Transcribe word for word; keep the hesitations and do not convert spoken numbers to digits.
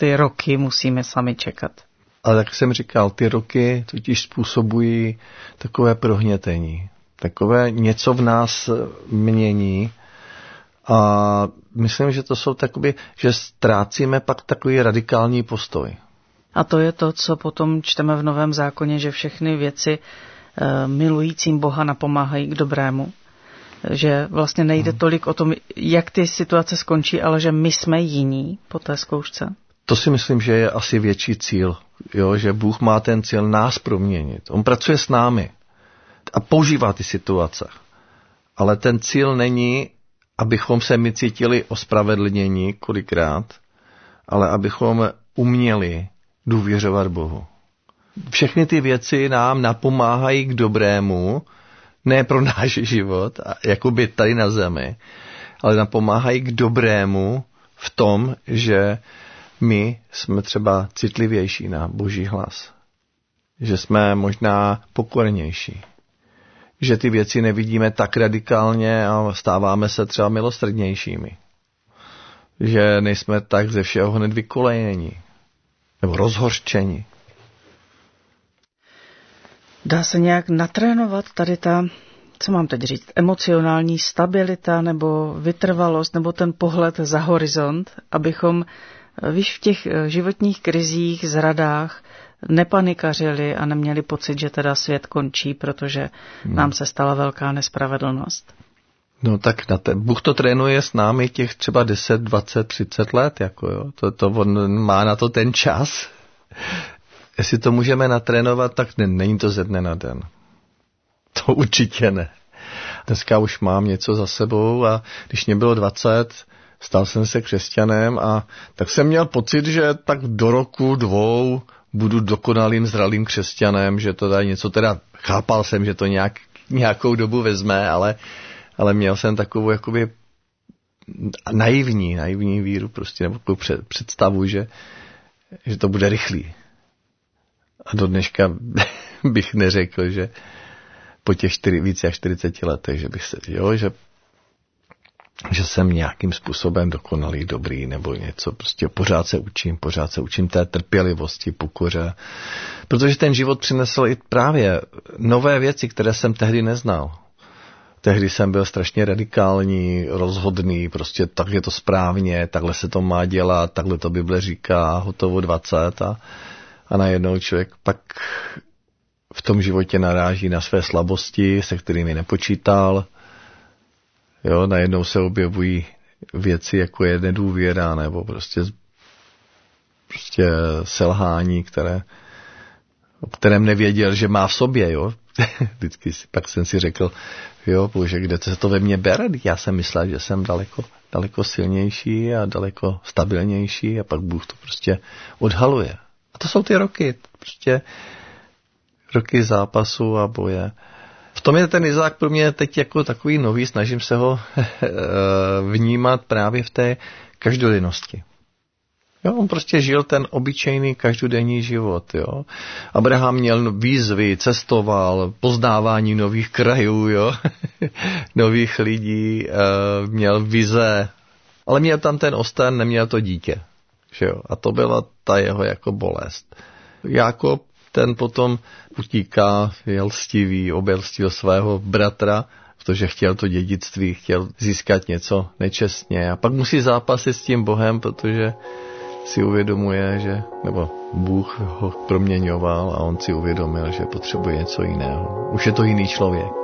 ty roky musíme sami čekat. Ale jak jsem říkal, ty roky totiž způsobují takové prohnětení. Takové něco v nás mění a myslím, že to jsou takový, že ztrácíme pak takový radikální postoj. A to je to, co potom čteme v Novém zákoně, že všechny věci e, milujícím Boha napomáhají k dobrému. Že vlastně nejde hmm. tolik o tom, jak ty situace skončí, ale že my jsme jiní po té zkoušce. To si myslím, že je asi větší cíl, jo? Že Bůh má ten cíl nás proměnit. On pracuje s námi a používá ty situace. Ale ten cíl není, abychom se my cítili ospravedlnění kolikrát, ale abychom uměli důvěřovat Bohu. Všechny ty věci nám napomáhají k dobrému, ne pro náš život, jakoby tady na zemi, ale napomáhají k dobrému v tom, že my jsme třeba citlivější na Boží hlas. Že jsme možná pokornější. Že ty věci nevidíme tak radikálně a stáváme se třeba milosrdnějšími. Že nejsme tak ze všeho hned vykolejení. Nebo rozhořčení. Dá se nějak natrénovat tady ta, co mám teď říct, emocionální stabilita nebo vytrvalost nebo ten pohled za horizont, abychom, víš, v těch životních krizích, zradách nepanikařili a neměli pocit, že teda svět končí, protože hmm. nám se stala velká nespravedlnost. No tak na te, Bůh to trénuje s námi těch třeba deset, dvacet, třicet let, jako jo. To, to on má na to ten čas. Jestli to můžeme natrénovat, tak ne, není to ze dne na den. To určitě ne. Dneska už mám něco za sebou a když mě bylo dvacet, stal jsem se křesťanem a tak jsem měl pocit, že tak do roku, dvou budu dokonalým, zralým křesťanem, že to dá něco, teda chápal jsem, že to nějak, nějakou dobu vezme, ale, ale měl jsem takovou jakoby naivní, naivní víru prostě, nebo takovou představu, že, že to bude rychlý. A do dneška bych neřekl, že po těch čtyři, více jak čtyřiceti letech, že bych se, jo, že, že jsem nějakým způsobem dokonalý, dobrý nebo něco. Prostě pořád se učím, pořád se učím té trpělivosti, pokoře. Protože ten život přinesl i právě nové věci, které jsem tehdy neznal. Tehdy jsem byl strašně radikální, rozhodný, prostě tak je to správně, takhle se to má dělat, takhle to Bible říká, hotovo dvacet a A najednou člověk pak v tom životě naráží na své slabosti, se kterými nepočítal. Jo, najednou se objevují věci, jako je nedůvěra, nebo prostě, prostě selhání, které, o kterém nevěděl, že má v sobě. Jo. Vždycky si, pak jsem si řekl, jo, bože, kde se to ve mně bere? Já jsem myslel, že jsem daleko, daleko silnější a daleko stabilnější a pak Bůh to prostě odhaluje. A to jsou ty roky, prostě roky zápasu a boje. V tom je ten Izák pro mě teď jako takový nový, snažím se ho vnímat právě v té každodennosti. Jo, on prostě žil ten obyčejný každodenní život. Jo. Abraham měl výzvy, cestoval, poznávání nových krajů, jo. nových lidí, měl vize, ale měl tam ten osten, neměl to dítě. Že jo? A to byla ta jeho jako bolest. Jákob ten potom utíká, je lstivý, obelstil svého bratra, protože chtěl to dědictví, chtěl získat něco nečestně a pak musí zápasit s tím Bohem, protože si uvědomuje, že, nebo Bůh ho proměňoval a on si uvědomil, že potřebuje něco jiného. Už je to jiný člověk.